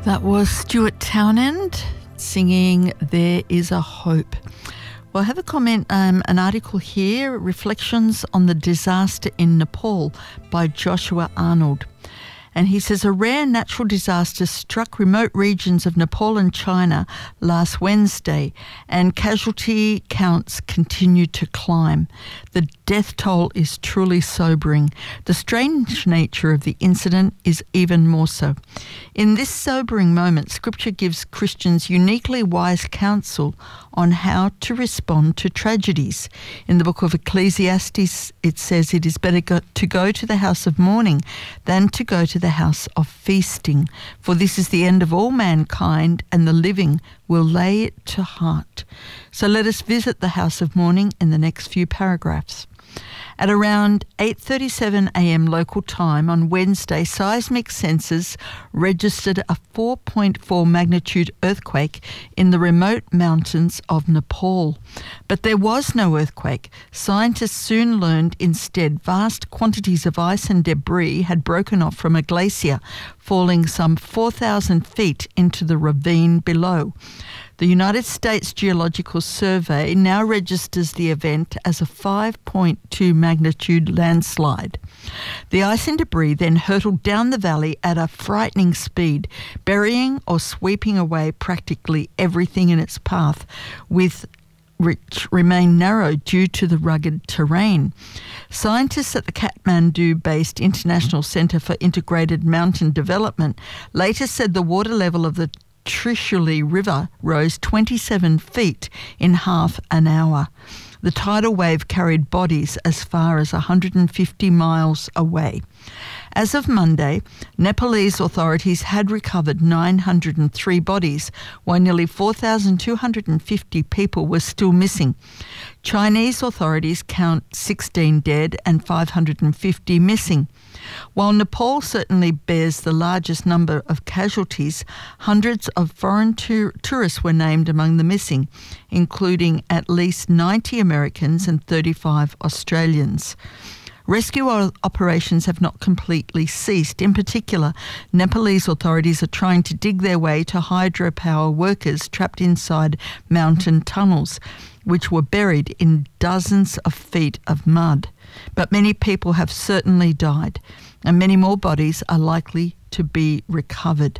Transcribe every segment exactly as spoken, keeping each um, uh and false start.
That was Stuart Townend singing There Is a Hope. Well, I have a comment, um, an article here, Reflections on the Disaster in Nepal by Joshua Arnold. And he says, a rare natural disaster struck remote regions of Nepal and China last Wednesday, and casualty counts continue to climb. The death toll is truly sobering. The strange nature of the incident is even more so. In this sobering moment, Scripture gives Christians uniquely wise counsel on how to respond to tragedies. In the book of Ecclesiastes, it says it is better go- to go to the house of mourning than to go to the house of feasting, for this is the end of all mankind, and the living will lay it to heart. So let us visit the house of mourning in the next few paragraphs. At around eight thirty-seven a.m. local time on Wednesday, seismic sensors registered a four point four magnitude earthquake in the remote mountains of Nepal. But there was no earthquake. Scientists soon learned instead vast quantities of ice and debris had broken off from a glacier, falling some four thousand feet into the ravine below. The United States Geological Survey now registers the event as a five point two magnitude landslide. The ice and debris then hurtled down the valley at a frightening speed, burying or sweeping away practically everything in its path, with which remained narrow due to the rugged terrain. Scientists at the Kathmandu-based International Centre for Integrated Mountain Development later said the water level of the Trishuli River rose twenty-seven feet in half an hour. The tidal wave carried bodies as far as one hundred fifty miles away. As of Monday, Nepalese authorities had recovered nine hundred three bodies, while nearly four thousand two hundred fifty people were still missing. Chinese authorities count sixteen dead and five hundred fifty missing. While Nepal certainly bears the largest number of casualties, hundreds of foreign tour- tourists were named among the missing, including at least ninety Americans and thirty-five Australians. Rescue operations have not completely ceased. In particular, Nepalese authorities are trying to dig their way to hydropower workers trapped inside mountain tunnels, which were buried in dozens of feet of mud. But many people have certainly died, and many more bodies are likely to be recovered.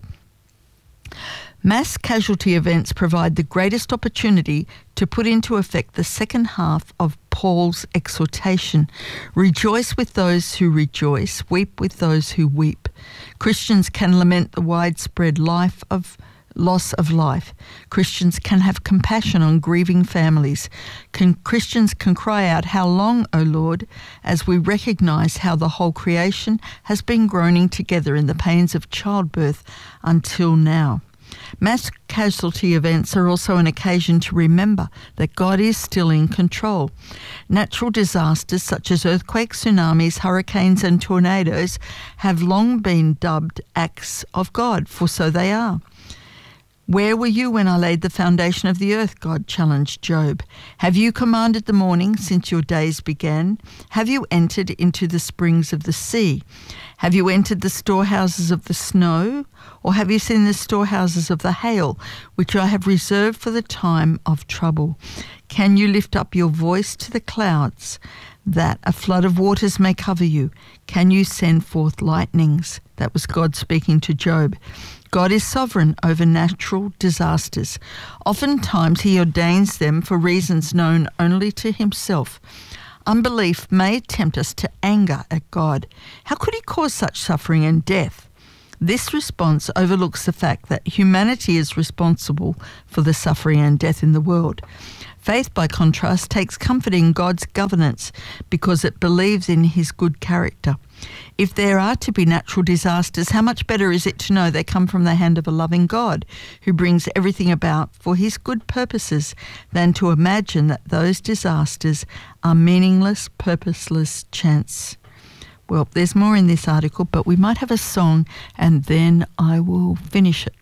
Mass casualty events provide the greatest opportunity to put into effect the second half of Paul's exhortation. Rejoice with those who rejoice, weep with those who weep. Christians can lament the widespread life of loss of life. Christians can have compassion on grieving families. Can, Christians can cry out, "How long, O Lord?" as we recognise how the whole creation has been groaning together in the pains of childbirth until now. Mass casualty events are also an occasion to remember that God is still in control. Natural disasters such as earthquakes, tsunamis, hurricanes and tornadoes have long been dubbed acts of God, for so they are. Where were you when I laid the foundation of the earth? God challenged Job. Have you commanded the morning since your days began? Have you entered into the springs of the sea? Have you entered the storehouses of the snow? Or have you seen the storehouses of the hail, which I have reserved for the time of trouble? Can you lift up your voice to the clouds, that a flood of waters may cover you? Can you send forth lightnings? That was God speaking to Job. God is sovereign over natural disasters. Oftentimes he ordains them for reasons known only to himself. Unbelief may tempt us to anger at God. How could he cause such suffering and death? This response overlooks the fact that humanity is responsible for the suffering and death in the world. Faith, by contrast, takes comfort in God's governance because it believes in his good character. If there are to be natural disasters, how much better is it to know they come from the hand of a loving God who brings everything about for his good purposes than to imagine that those disasters are meaningless, purposeless chance. Well, there's more in this article, but we might have a song and then I will finish it.